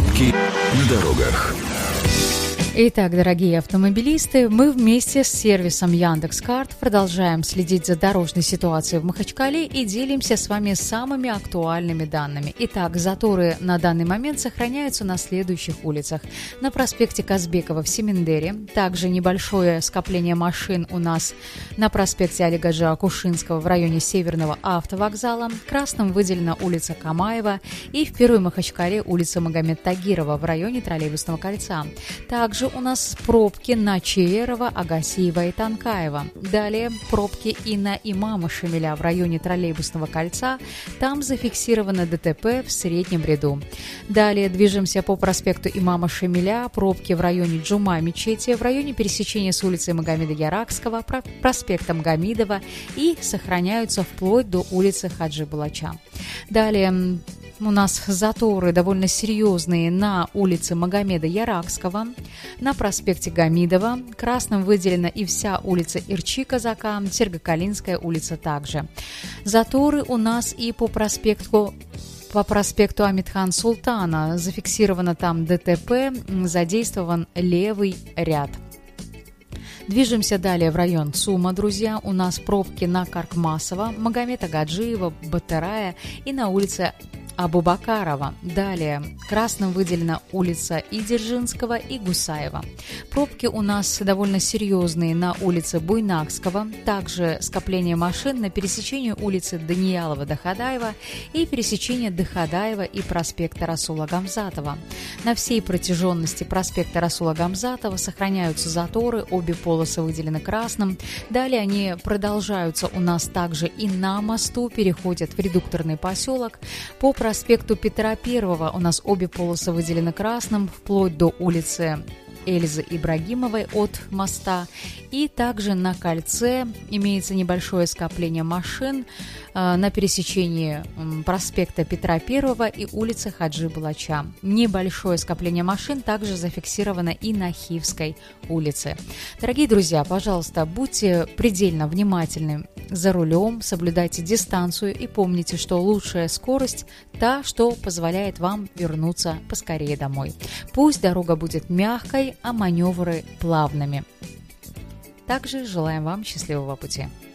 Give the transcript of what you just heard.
Пробки на дорогах. Итак, дорогие автомобилисты, мы вместе с сервисом Яндекс.Карт продолжаем следить за дорожной ситуацией в Махачкале и делимся с вами самыми актуальными данными. Итак, заторы на данный момент сохраняются на следующих улицах. На проспекте Казбекова в Семендере, также небольшое скопление машин у нас на проспекте Алигаджа Акушинского в районе Северного автовокзала, красным выделена улица Камаева и в Первой Махачкале улица Магомед Тагирова в районе Троллейбусного кольца. Также у нас пробки на Чеверова, Агасиева и Танкаева. Далее пробки и на Имама Шамиля в районе Троллейбусного кольца. Там зафиксировано ДТП в среднем ряду. Далее движемся по проспекту Имама Шамиля. Пробки в районе Джума Мечети, в районе пересечения с улицей Магомеда Яракского, проспектом Гамидова и сохраняются вплоть до улицы Хаджи Булача. Далее у нас заторы довольно серьезные на улице Магомеда Яракского, на проспекте Гамидова. Красным выделена и вся улица Ирчи-Казака, Сергокалинская улица также. Заторы у нас и по проспекту Амитхан Султана. Зафиксировано там ДТП, задействован левый ряд. Движемся далее в район ЦУМа, друзья. У нас пробки на Каркмасова, Магомета Гаджиева, Батарая и на улице Абубакарова. Далее красным выделена улица и Дзержинского, и Гусаева. Пробки у нас довольно серьезные на улице Буйнакского. Также скопление машин на пересечении улицы Даниялова-Дахадаева и пересечение Дахадаева и проспекта Расула Гамзатова. На всей протяженности проспекта Расула Гамзатова сохраняются заторы, обе полосы выделены красным. Далее они продолжаются у нас также и на мосту, переходят в редукторный поселок. По проспекту Петра I у нас обе полосы выделены красным, вплоть до улицы Эльзы Ибрагимовой от моста. И также на кольце имеется небольшое скопление машин на пересечении проспекта Петра I и улицы Хаджи Булача. Небольшое скопление машин также зафиксировано и на Хивской улице. Дорогие друзья, пожалуйста, будьте предельно внимательны за рулем, соблюдайте дистанцию и помните, что лучшая скорость – та, что позволяет вам вернуться поскорее домой. Пусть дорога будет мягкой, а маневры плавными. Также желаем вам счастливого пути.